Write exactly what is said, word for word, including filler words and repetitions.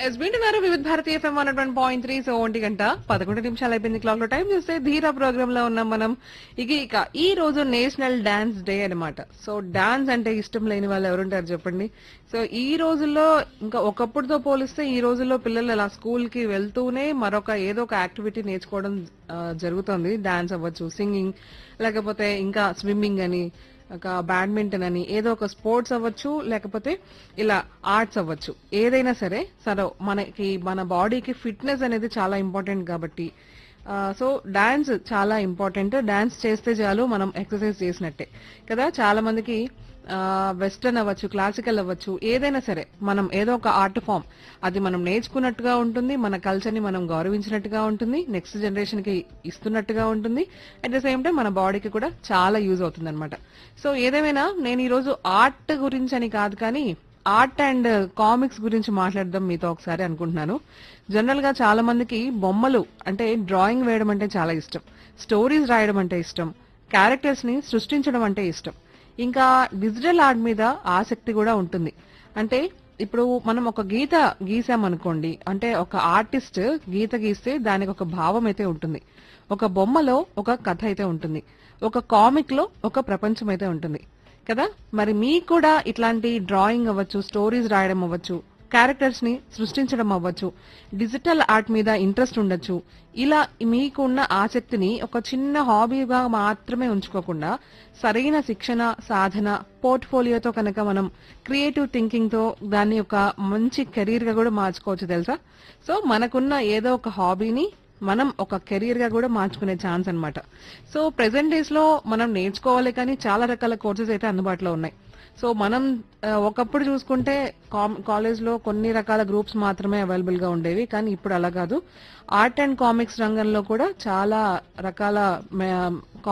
Yes వింటున్నారు వివిధ Bharati FM one one point three. So ఒంటి గంట పదకొండు నిమిషాలు అయిపోయింది క్లాక్ లో. టైం చూస్తే ధీరా ప్రోగ్రామ్ లో ఉన్నాం మనం. ఇక ఇక ఈ రోజు నేషనల్ డాన్స్ డే అన్నమాట. సో డాన్స్ అంటే ఇష్టం లేని వాళ్ళు ఎవరుంటారు చెప్పండి. సో ఈ రోజుల్లో ఇంకా ఒకప్పుడుతో పోలిస్తే ఈ రోజుల్లో పిల్లలు అలా స్కూల్ కి వెళ్తూనే మరొక ఏదో ఒక యాక్టివిటీ నేర్చుకోవడం ఆ, జరుగుతుంది. డాన్స్ అవ్వచ్చు, సింగింగ్, లేకపోతే ఇంకా స్విమ్మింగ్ అని, ఒక బ్యాడ్మింటన్ అని, ఏదో ఒక స్పోర్ట్స్ అవ్వచ్చు, లేకపోతే ఇలా ఆర్ట్స్ అవ్వచ్చు, ఏదైనా సరే సరే మనకి మన బాడీకి ఫిట్నెస్ అనేది చాలా ఇంపార్టెంట్ కాబట్టి ఆ, సో డాన్స్ చాలా ఇంపార్టెంట్. డాన్స్ చేస్తే చాలు మనం ఎక్సర్సైజ్ చేసినట్టే కదా. చాలా మందికి వెస్టర్న్ అవ్వచ్చు, క్లాసికల్ అవ్వచ్చు, ఏదైనా సరే మనం ఏదో ఒక ఆర్ట్ ఫామ్ అది మనం నేర్చుకున్నట్టుగా ఉంటుంది, మన కల్చర్ ని మనం గౌరవించినట్టుగా ఉంటుంది, నెక్స్ట్ జనరేషన్ కి ఇస్తున్నట్టుగా ఉంటుంది. అట్ ద సేమ్ టైం మన బాడీకి కూడా చాలా యూజ్ అవుతుంది అనమాట. సో ఏదేమైనా నేను ఈ రోజు ఆర్ట్ గురించి అని కాదు కానీ ఆర్ట్ అండ్ కామిక్స్ గురించి మాట్లాడదాం మీతో ఒకసారి అనుకుంటున్నాను. జనరల్ గా చాలా మందికి బొమ్మలు అంటే డ్రాయింగ్ వేయడం అంటే చాలా ఇష్టం, స్టోరీస్ రాయడం అంటే ఇష్టం, క్యారెక్టర్స్ ని సృష్టించడం అంటే ఇష్టం, ఇంకా డిజిటల్ ఆర్ట్ మీద ఆసక్తి కూడా ఉంటుంది. అంటే ఇప్పుడు మనం ఒక గీత గీసామనుకోండి, అంటే ఒక ఆర్టిస్ట్ గీత గీస్తే దానికి ఒక భావం అయితే ఉంటుంది, ఒక బొమ్మలో ఒక కథ అయితే ఉంటుంది, ఒక కామిక్ లో ఒక ప్రపంచం అయితే ఉంటుంది కదా. మరి మీకు కూడా ఇట్లాంటి డ్రాయింగ్ అవ్వచ్చు, స్టోరీస్ రాయడం అవ్వచ్చు, క్యారెక్టర్స్ ని సృష్టించడం అవ్వచ్చు, డిజిటల్ ఆర్ట్ మీద ఇంట్రెస్ట్ ఉండొచ్చు. ఇలా మీకున్న ఆసక్తిని ఒక చిన్న హాబీగా మాత్రమే ఉంచుకోకుండా సరైన శిక్షణ, సాధన, పోర్ట్ఫోలియోతో కనుక మనం క్రియేటివ్ థింకింగ్ తో దాన్ని ఒక మంచి కెరీర్ గా కూడా మార్చుకోవచ్చు తెలుసా. సో మనకున్న ఏదో ఒక హాబీని మనం ఒక కెరీర్ గా కూడా మార్చుకునే ఛాన్స్ అన్నమాట. సో ప్రెసెంట్ డేస్ లో మనం నేర్చుకోవాలి కానీ చాలా రకాల కోర్సెస్ అయితే అందుబాటులో ఉన్నాయి. సో మనం ఆ, ఒకప్పుడు చూసుకుంటే కాలేజ్ లో కొన్ని రకాల గ్రూప్స్ మాత్రమే అవైలబుల్ గా ఉండేవి, కానీ ఇప్పుడు అలా కాదు. ఆర్ట్ అండ్ కామిక్స్ రంగంలో కూడా చాలా రకాల